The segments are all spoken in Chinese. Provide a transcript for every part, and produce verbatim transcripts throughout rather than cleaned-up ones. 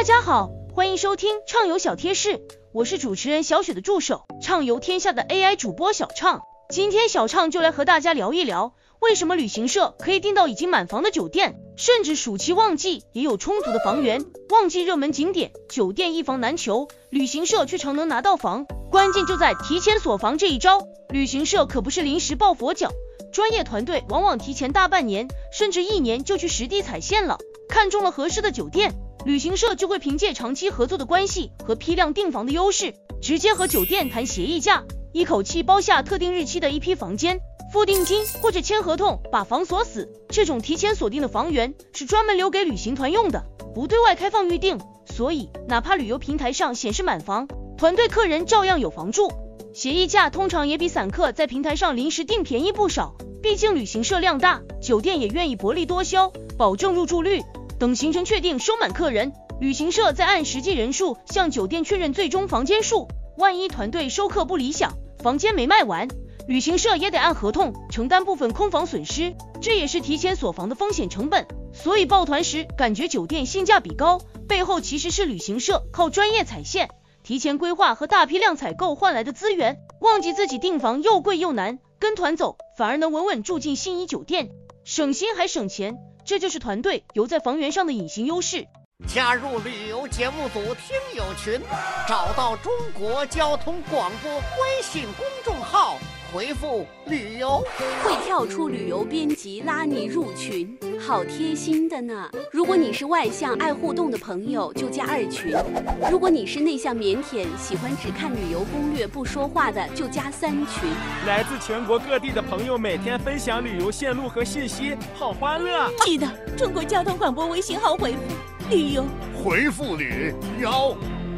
家好，欢迎收听畅游小贴士，我是主持人小雪的助手，畅游天下的 A I 主播小畅。今天小畅就来和大家聊一聊，为什么旅行社可以订到已经满房的酒店，甚至暑期旺季也有充足的房源。旺季热门景点，酒店一房难求，旅行社却常能拿到房，关键就在提前锁房这一招。旅行社可不是临时抱佛脚，专业团队往往提前大半年甚至一年就去实地踩线了，看中了合适的酒店，旅行社就会凭借长期合作的关系和批量订房的优势，直接和酒店谈协议价，一口气包下特定日期的一批房间，付定金或者签合同把房锁死。这种提前锁定的房源是专门留给旅行团用的，不对外开放预定，所以哪怕旅游平台上显示满房，团队客人照样有房住。协议价通常也比散客在平台上临时订便宜不少，毕竟旅行社量大，酒店也愿意薄利多销，保证入住率。等行程确定收满客人，旅行社再按实际人数向酒店确认最终房间数。万一团队收客不理想，房间没卖完，旅行社也得按合同承担部分空房损失，这也是提前锁房的风险成本。所以抱团时感觉酒店性价比高，背后其实是旅行社靠专业踩线、提前规划和大批量采购换来的资源。忘记自己订房又贵又难，跟团走反而能稳稳住进心仪酒店，省心还省钱，这就是团队游在房源上的隐形优势。 加入旅游节目组听友群，找到中国交通广播微信公众号，回复旅游会跳出旅游编辑拉你入群，好贴心的呢。如果你是外向爱互动的朋友就加二群，如果你是内向腼腆喜欢只看旅游攻略不说话的就加三群。 来自全国各地的朋友每天分享旅游线路和信息，好欢乐。 记得中国交通广播微信号回复旅游， 回复旅游。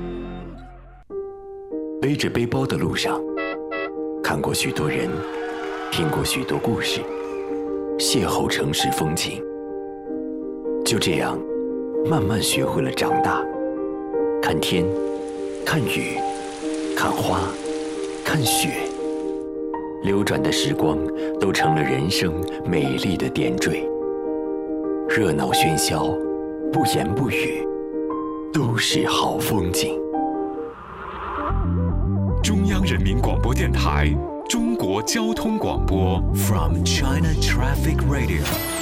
背着背包的路上，看过许多人，听过许多故事，邂逅城市风景，就这样慢慢学会了长大。看天，看雨，看花，看雪，流转的时光都成了人生美丽的点缀。热闹喧嚣，不言不语，都是好风景。 中央人民广播电台中国交通广播 From China Traffic Radio。